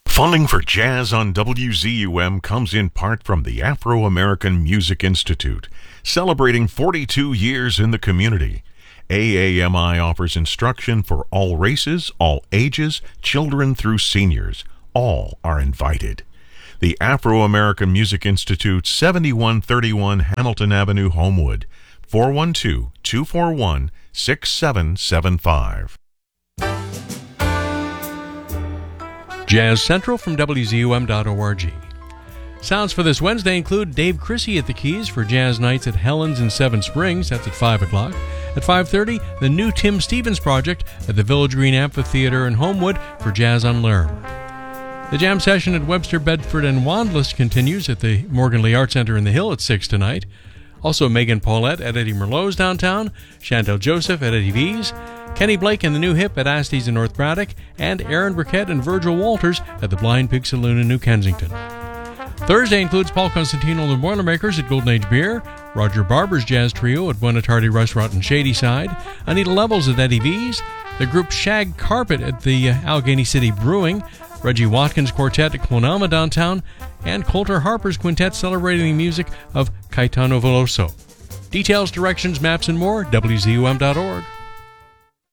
Funding for Jazz on WZUM comes in part from the Afro-American Music Institute, celebrating 42 years in the community. AAMI offers instruction for all races, all ages, children through seniors. All are invited. The Afro-American Music Institute, 7131 Hamilton Avenue, Homewood, 412-241-6775. Jazz Central from WZUM.org. Sounds for this Wednesday include Dave Chrissy at the keys for Jazz Nights at Helen's in Seven Springs. That's at 5 o'clock. At 5:30, the new Tim Stevens Project at the Village Green Amphitheater in Homewood for Jazz Unlearned. The jam session at Webster, Bedford, and Wandsworth continues at the Morgan Lee Art Center in the Hill at 6 tonight. Also, Megan Paulette at Eddie Merlot's downtown, Chantel Joseph at Eddie V's, Kenny Blake and the New Hip at Astee's in North Braddock, and Aaron Burkett and Virgil Walters at the Blind Pig Saloon in New Kensington. Thursday includes Paul Constantino and the Boilermakers at Golden Age Beer, Roger Barber's Jazz Trio at Buenatardi Restaurant in Shadyside, Anita Levels at Eddie V's, the group Shag Carpet at the Allegheny City Brewing, Reggie Watkins Quartet at Clonalma downtown, and Coulter Harper's Quintet celebrating the music of Caetano Veloso. Details, directions, maps, and more, WZUM.org.